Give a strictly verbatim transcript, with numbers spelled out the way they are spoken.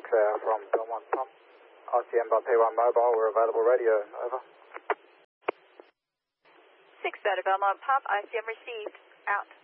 uh, from Belmont Pump. R C M by P one Mobile, we're available radio, over. six Delta Belmont Pump, I C M received, out.